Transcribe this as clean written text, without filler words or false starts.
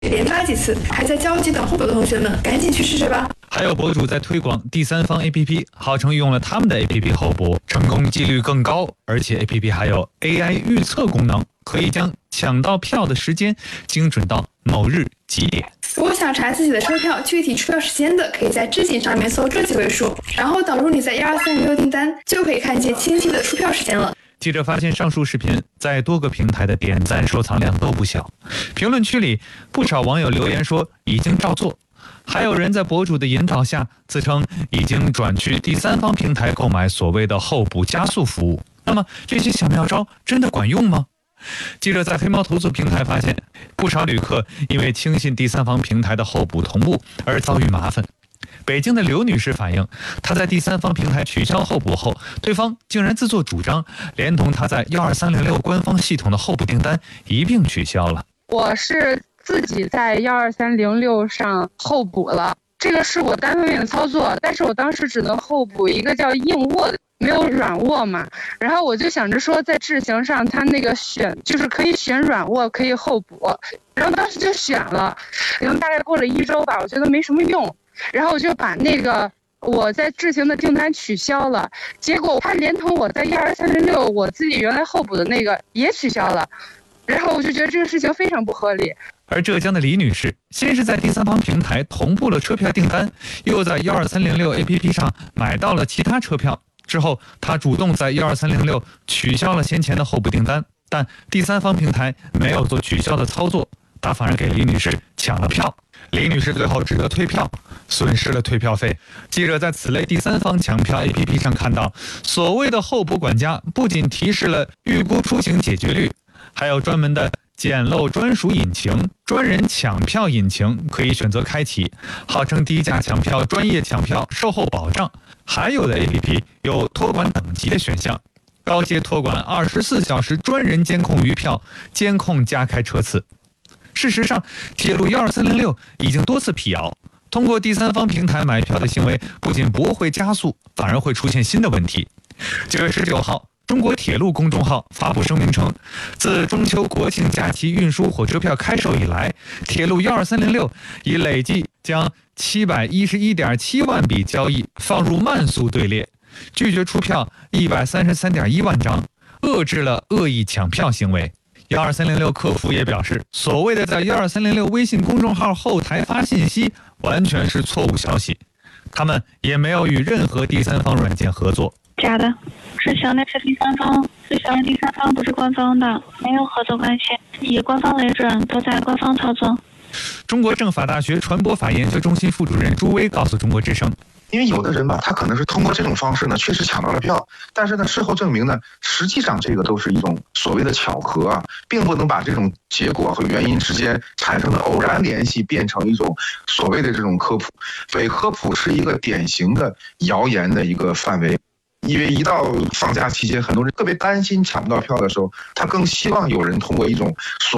连发几次，还在焦急等候的同学们，赶紧去试试吧。 还有博主在推广第三方 APP， 号称用了他们的 APP 候补成功几率更高，而且 APP 还有 AI 预测功能，可以将抢到票的时间精准到某日几点。 如果想查自己的车票具体出票时间的，可以在置顶上面搜这几位数，然后导入你在12306订单，就可以看见清晰的出票时间了。 记者发现上述视频在多个平台的点赞收藏量都不小，评论区里不少网友留言说已经照做，还有人在博主的引导下自称已经转去第三方平台购买所谓的候补加速服务。那么这些小妙招真的管用吗？记者在黑猫投诉平台发现，不少旅客因为轻信第三方平台的候补同步而遭遇麻烦。北京的刘女士反映，她在第三方平台取消候补后，对方竟然自作主张，连同她在12306官方系统的候补订单一并取消了。 我是自己在12306上候补了，这个是我单方面的操作，但是我当时只能候补一个叫硬卧的，没有软卧嘛。然后我就想着说，在智行上它那个选就是可以选软卧，可以候补，然后当时就选了，然后大概过了1周吧，我觉得没什么用。然后我就把那个我在智行的订单取消了，结果他连同我在12306我自己原来候补的那个也取消了，然后我就觉得这个事情非常不合理。 而浙江的李女士先是在第三方平台同步了车票订单，又在12306 APP 上买到了其他车票，之后她主动在12306取消了先前的候补订单，但第三方平台没有做取消的操作，她反而给李女士抢了票。李女士最后只得退票，损失了退票费。记者在此类第三方抢票 APP 上看到，所谓的候补管家不仅提示了预估出行解决率，还有专门的捡漏专属引擎、专人抢票引擎可以选择开启，号称低价抢票、专业抢票、售后保障。还有的 APP 有托管等级的选项，高阶托管24小时专人监控余票，监控加开车次。事实上，铁路12306已经多次辟谣，通过第三方平台买票的行为不仅不会加速，反而会出现新的问题。9月19号，中国铁路公众号发布声明称，自中秋国庆假期运输火车票开售以来，铁路12306已累计将711.7万笔交易放入慢速队列，拒绝出票133.1万张，遏制了恶意抢票行为。12306客服也表示，所谓的在12306微信公众号后台发信息完全是错误消息，他们也没有与任何第三方软件合作。 假的，智行那是第三方，智行第三方不是官方的，没有合作关系，以官方为准，都在官方操作。 中国政法大学传播法研究中心副主任朱威告诉中国之声， 因为有的人吧，他可能是通过这种方式呢，确实抢到了票，但是呢，事后证明呢，实际上这个都是一种所谓的巧合啊，并不能把这种结果和原因之间产生的偶然联系变成一种所谓的这种科普。伪科普是一个典型的谣言的一个范围。因为一到放假期间，很多人特别担心抢不到票的时候，他更希望有人通过一种所